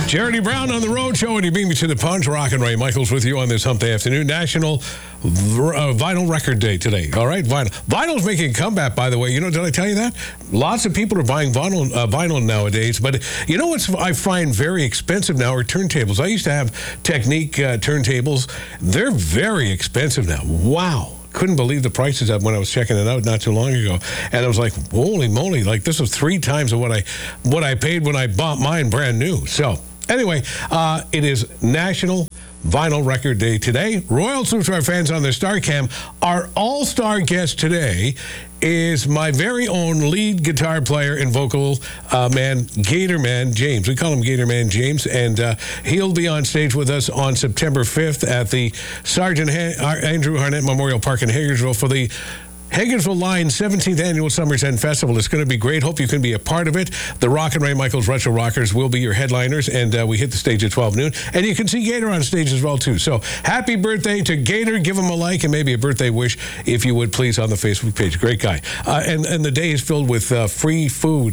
Charity Brown on the Road Show, and you beat me to the punch. Rock and Ray Michaels with you on this hump day afternoon. National Vinyl Record Day today. All right, vinyl. Vinyl's making a comeback, by the way. You know, did I tell you that? Lots of people are buying vinyl nowadays. But you know what I find very expensive now are turntables. I used to have Technique turntables. They're very expensive now. Wow. Couldn't believe the prices up when I was checking it out not too long ago, and I was like, "Holy moly!" Like this was 3 times of what I paid when I bought mine brand new. So anyway, it is National Vinyl Record Day today. Royal salute to our fans on the StarCam. Our all-star guest today is my very own lead guitar player and vocal man, Gator Man James. We call him Gator Man James, and he'll be on stage with us on September 5th at the Sergeant Andrew Harnett Memorial Park in Hagersville for the Hagersville Lions 17th Annual Summer's End Festival. It's going to be great. Hope you can be a part of it. The Rock and Ray Michaels Retro Rockers will be your headliners, and we hit the stage at 12 noon. And you can see Gator on stage as well, too. So happy birthday to Gator. Give him a like and maybe a birthday wish, if you would, please, on the Facebook page. Great guy. And the day is filled with free food.